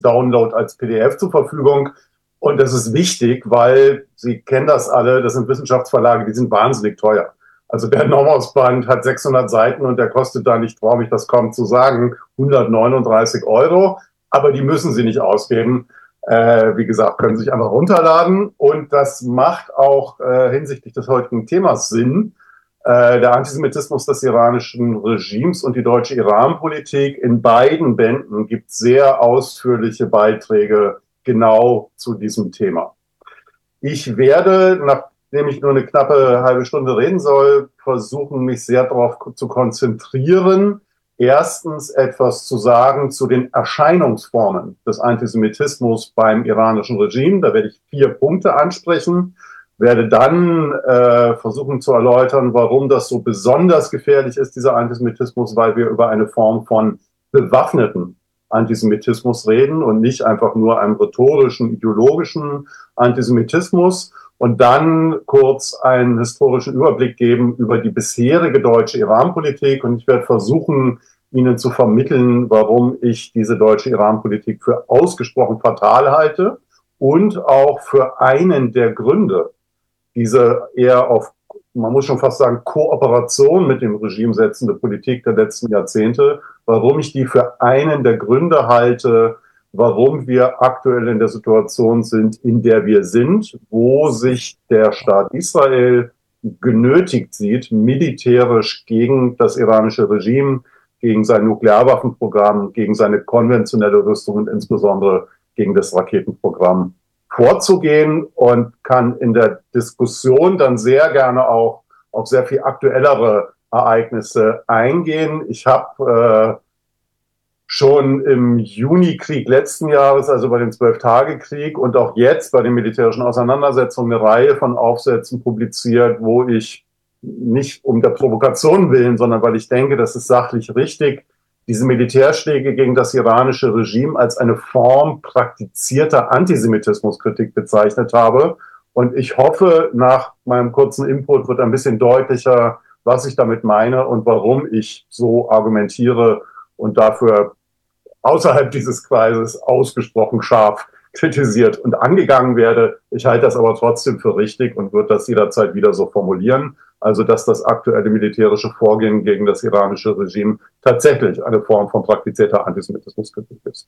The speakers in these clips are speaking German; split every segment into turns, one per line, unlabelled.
Download als PDF zur Verfügung. Und das ist wichtig, weil Sie kennen das alle, das sind Wissenschaftsverlage, die sind wahnsinnig teuer. Also der Nomos-Band hat 600 Seiten und der kostet da, ich traue mich das kaum zu sagen, 139 Euro. Aber die müssen Sie nicht ausgeben. Wie gesagt, können Sie sich einfach runterladen. Und das macht auch hinsichtlich des heutigen Themas Sinn. Der Antisemitismus des iranischen Regimes und die deutsche Iran-Politik. In beiden Bänden gibt es sehr ausführliche Beiträge genau zu diesem Thema. Ich werde, nachdem ich nur eine knappe halbe Stunde reden soll, versuchen, mich sehr darauf zu konzentrieren, erstens etwas zu sagen zu den Erscheinungsformen des Antisemitismus beim iranischen Regime. Da werde ich 4 Punkte ansprechen, werde dann versuchen zu erläutern, warum das so besonders gefährlich ist, dieser Antisemitismus, weil wir über eine Form von bewaffneten Antisemitismus reden und nicht einfach nur einem rhetorischen, ideologischen Antisemitismus. Und dann kurz einen historischen Überblick geben über die bisherige deutsche Iran-Politik. Und ich werde versuchen, Ihnen zu vermitteln, warum ich diese deutsche Iran-Politik für ausgesprochen fatal halte und auch für einen der Gründe, diese eher auf, man muss schon fast sagen, Kooperation mit dem Regime setzende Politik der letzten Jahrzehnte, warum ich die für einen der Gründe halte, warum wir aktuell in der Situation sind, in der wir sind, wo sich der Staat Israel genötigt sieht, militärisch gegen das iranische Regime, gegen sein Nuklearwaffenprogramm, gegen seine konventionelle Rüstung und insbesondere gegen das Raketenprogramm vorzugehen, und kann in der Diskussion dann sehr gerne auch auf sehr viel aktuellere Ereignisse eingehen. Ich habe schon im Junikrieg letzten Jahres, also bei dem 12-Tage-Krieg und auch jetzt bei den militärischen Auseinandersetzungen eine Reihe von Aufsätzen publiziert, wo ich nicht um der Provokation willen, sondern weil ich denke, das ist sachlich richtig, diese Militärschläge gegen das iranische Regime als eine Form praktizierter Antisemitismuskritik bezeichnet habe. Und ich hoffe, nach meinem kurzen Input wird ein bisschen deutlicher, was ich damit meine und warum ich so argumentiere und dafür außerhalb dieses Kreises ausgesprochen scharf kritisiert und angegangen werde. Ich halte das aber trotzdem für richtig und würde das jederzeit wieder so formulieren. Also, dass das aktuelle militärische Vorgehen gegen das iranische Regime tatsächlich eine Form von praktizierter Antisemitismuskritik ist.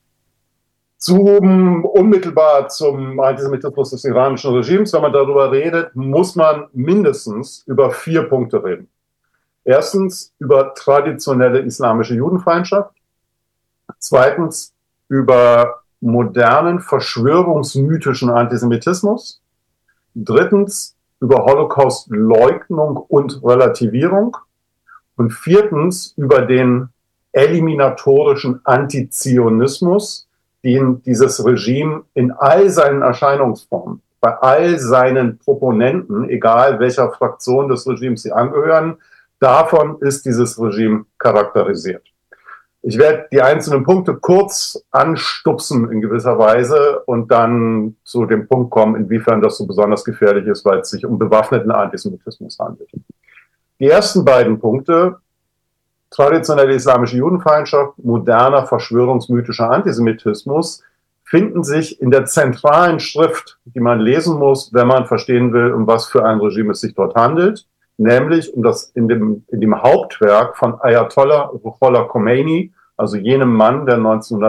Unmittelbar zum Antisemitismus des iranischen Regimes, wenn man darüber redet, muss man mindestens über 4 Punkte reden. Erstens über traditionelle islamische Judenfeindschaft. Zweitens über modernen verschwörungsmythischen Antisemitismus. Drittens über Holocaust-Leugnung und Relativierung. Und viertens über den eliminatorischen Antizionismus, den dieses Regime in all seinen Erscheinungsformen, bei all seinen Proponenten, egal welcher Fraktion des Regimes sie angehören, davon ist dieses Regime charakterisiert. Ich werde die einzelnen Punkte kurz anstupsen in gewisser Weise und dann zu dem Punkt kommen, inwiefern das so besonders gefährlich ist, weil es sich um bewaffneten Antisemitismus handelt. Die ersten beiden Punkte, traditionelle islamische Judenfeindschaft, moderner verschwörungsmythischer Antisemitismus, finden sich in der zentralen Schrift, die man lesen muss, wenn man verstehen will, um was für ein Regime es sich dort handelt, nämlich um das in dem Hauptwerk von Ayatollah Ruhollah Khomeini, also jenem Mann, der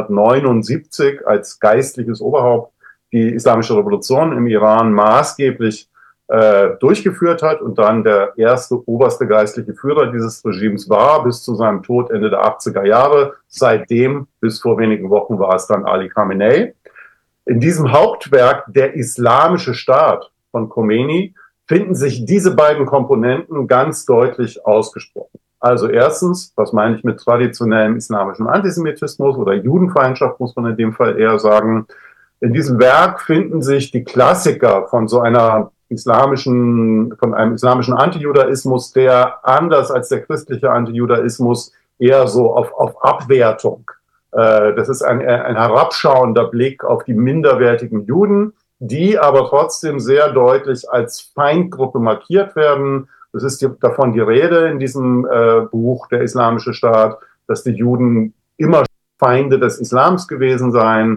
1979 als geistliches Oberhaupt die islamische Revolution im Iran maßgeblich durchgeführt hat und dann der erste oberste geistliche Führer dieses Regimes war, bis zu seinem Tod Ende der 80er Jahre. Seitdem, bis vor wenigen Wochen, war es dann Ali Khamenei. In diesem Hauptwerk, Der Islamische Staat von Khomeini, finden sich diese beiden Komponenten ganz deutlich ausgesprochen. Also erstens, was meine ich mit traditionellem islamischen Antisemitismus oder Judenfeindschaft, muss man in dem Fall eher sagen. In diesem Werk finden sich die Klassiker von einem islamischen Antijudaismus, der anders als der christliche Antijudaismus eher so auf Abwertung. Das ist ein herabschauender Blick auf die minderwertigen Juden, die aber trotzdem sehr deutlich als Feindgruppe markiert werden. Es ist davon die Rede in diesem Buch, Der Islamische Staat, dass die Juden immer Feinde des Islams gewesen sein.